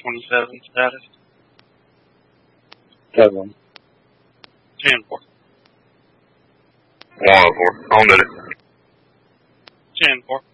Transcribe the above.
27 status. 7. 10-4. 104. On to it. 10-4.